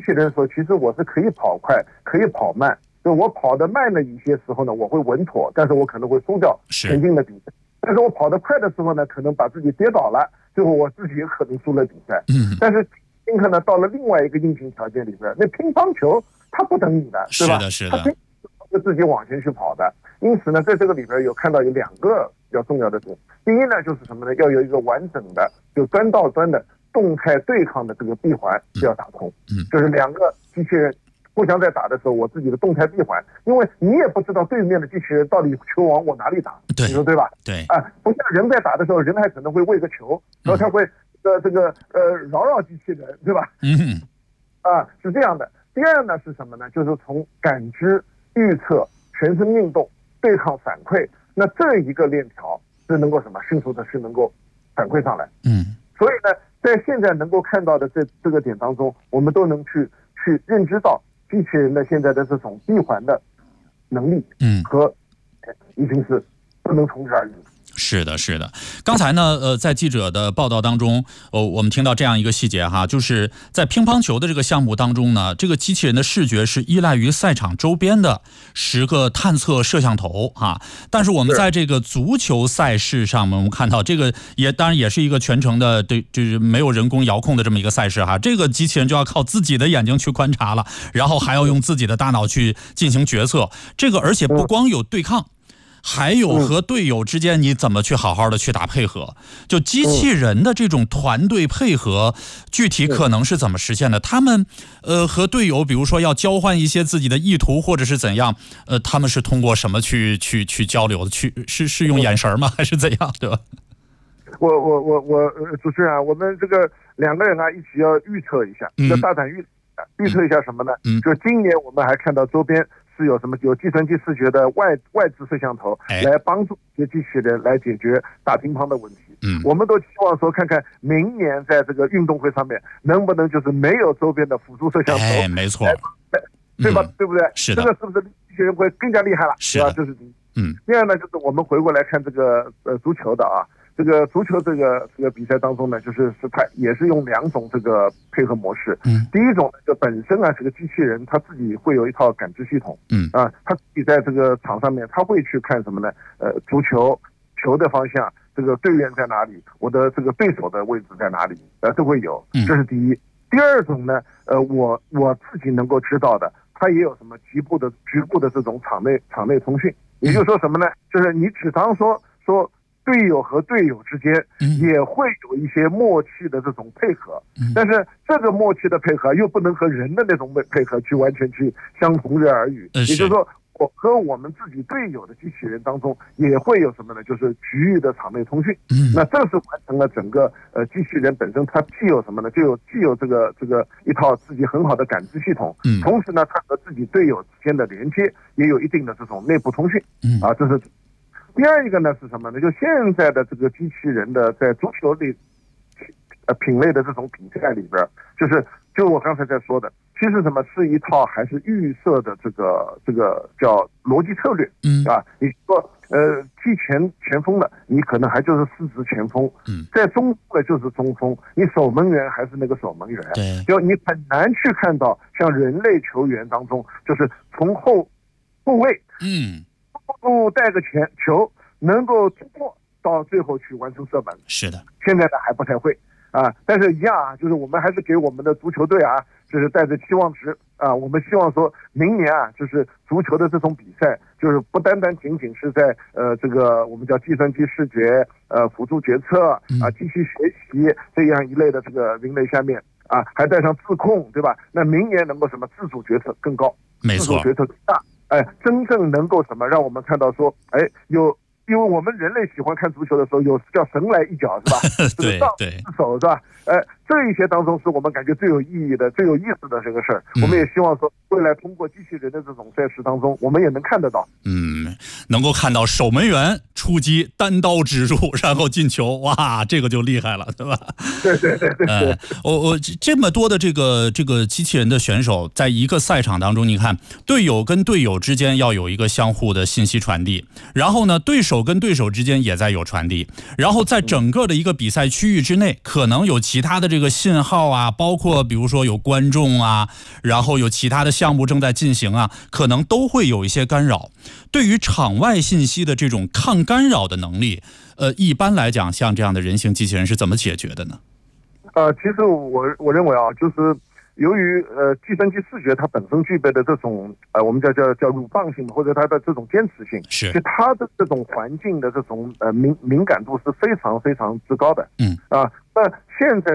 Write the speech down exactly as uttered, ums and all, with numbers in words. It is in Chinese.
器人说，其实我是可以跑快，可以跑慢。就我跑得慢的一些时候呢，我会稳妥，但是我可能会输掉前进的比赛。但是我跑得快的时候呢，可能把自己跌倒了，最后我自己也可能输了比赛。 嗯， 但是今天呢，到了另外一个硬性条件里边，那乒乓球它不等你的，对吧？ 是的，是的， 它是自己往前去跑的。因此呢，在这个里边有看到有两个比较重要的点。第一呢，就是什么呢？要有一个完整的，就端到端的动态对抗的这个闭环是要打通。 嗯， 就是两个机器人互相在打的时候，我自己的动态闭环，因为你也不知道对面的机器人到底球往我哪里打， 对， 你说对吧？ 对， 啊，不像人在打的时候，人还可能会喂个球，然后他会呃这个呃扰扰机器人，对吧？ 嗯， 啊，是这样的。第二呢是什么呢？就是从感知、预测、全身运动、对抗反馈，那这一个链条是能够什么迅速的是能够反馈上来。 嗯， 所以呢，在现在能够看到的这这个点当中，我们都能去去认知到机器人的现在的这种闭环的能力， 嗯， 和已经是不能从之而语。 是的，是的。刚才呢，呃，在记者的报道当中，呃，我们听到这样一个细节哈，就是在乒乓球的这个项目当中呢，这个机器人的视觉是依赖于赛场周边的十个探测摄像头哈。但是我们在这个足球赛事上，我们看到这个也当然也是一个全程的，对，就是没有人工遥控的这么一个赛事哈。这个机器人就要靠自己的眼睛去观察了，然后还要用自己的大脑去进行决策。这个而且不光有对抗。还有和队友之间你怎么去好好的去打配合，就机器人的这种团队配合具体可能是怎么实现的？他们呃和队友比如说要交换一些自己的意图或者是怎样，呃他们是通过什么去去去交流的？去是是用眼神吗？还是怎样？对吧？ 我我我我呃主持人啊，我们这个两个人啊一起要预测一下，要大胆预预测一下什么呢？ 嗯， 就今年我们还看到周边是有什么有计算机视觉的外外置摄像头来帮助这些机器人来解决打乒乓的问题。 嗯， 我们都希望说看看明年在这个运动会上面能不能就是没有周边的辅助摄像头。 哎，没错， 对吧？ 嗯、 对不对？ 是的， 这个是不是机器人会更加厉害了？ 是的， 这是第一。 嗯， 第二呢，就是我们回过来看这个呃足球的啊。这个足球这个这个比赛当中呢，就是是它也是用两种这个配合模式。 嗯， 第一种就本身啊，这个机器人他自己会有一套感知系统。 嗯， 啊，他自己在这个场上面，他会去看什么呢？呃，足球球的方向，这个队员在哪里，我的这个对手的位置在哪里，呃，都会有。这是第一。第二种呢，呃，我我自己能够知道的，它也有什么局部的局部的这种场内场内通讯，也就是说什么呢？就是你只当说说。队友和队友之间也会有一些默契的这种配合，但是这个默契的配合又不能和人的那种配合去完全去相同日而语。也就是说，我和我们自己队友的机器人当中也会有什么呢？就是局域的场内通讯。那这是完成了整个呃机器人本身它既有什么呢？就有既有这个这个一套自己很好的感知系统，同时呢，它和自己队友之间的连接也有一定的这种内部通讯。啊，这是。第二一个呢是什么呢？就现在的这个机器人的在足球里呃品类的这种比赛里边，就是就我刚才在说的，其实什么是一套还是预设的这个这个叫逻辑策略。嗯啊，你说呃踢前前锋的，你可能还就是四指前锋。嗯，在中锋的就是中锋，你守门员还是那个守门员。 对， 就你很难去看到像人类球员当中，就是从后后卫。嗯。不带个前球能够突破到最后去完成射门。 是的， 现在呢还不太会啊，但是一样啊，就是我们还是给我们的足球队啊，就是带着期望值啊，我们希望说明年啊，就是足球的这种比赛，就是不单单仅仅是在呃这个我们叫计算机视觉、呃辅助决策啊、机器学习这样一类的这个人类下面啊，还带上自控，对吧？那明年能够什么自主决策更高， 没错， 自主决策更大。哎，真正能够什么让我们看到说，哎，有，因为我们人类喜欢看足球的时候，有叫神来一脚，是吧？ 对对， 手是吧？哎，这一些当中是我们感觉最有意义的、最有意思的这个事儿。我们也希望说，未来通过机器人的这种赛事当中，我们也能看得到。 嗯，能够看到守门员出击，单刀直入，然后进球，哇，这个就厉害了，对吧？ 对对对对对。 呃，我我这么多的这个这个机器人的选手，在一个赛场当中，你看队友跟队友之间要有一个相互的信息传递，然后呢，对手跟对手之间也在有传递，然后在整个的一个比赛区域之内，可能有其他的这这个信号啊，包括比如说有观众啊，然后有其他的项目正在进行啊，可能都会有一些干扰。对于场外信息的这种抗干扰的能力，呃，一般来讲，像这样的人形机器人是怎么解决的呢？ 呃，其实我我认为啊，就是由于呃计算机视觉它本身具备的这种呃我们叫叫叫鲁棒性或者它的这种坚持性， 是， 就它的这种环境的这种呃敏敏感度是非常非常之高的。 嗯啊，那现在